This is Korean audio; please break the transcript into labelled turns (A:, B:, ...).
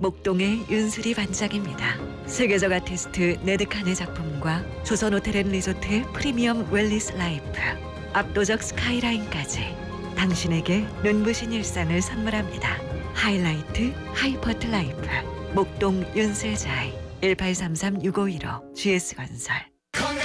A: 목동의 윤수리 반짝입니다. 세계적 아티스트 네드칸의 작품과 조선호텔앤리조트의 프리미엄 웰니스 라이프, 압도적 스카이라인까지 당신에게 눈부신 일상을 선물합니다. 하이라이트 하이퍼트 라이프 목동 윤슬자이 1833-6515 GS건설.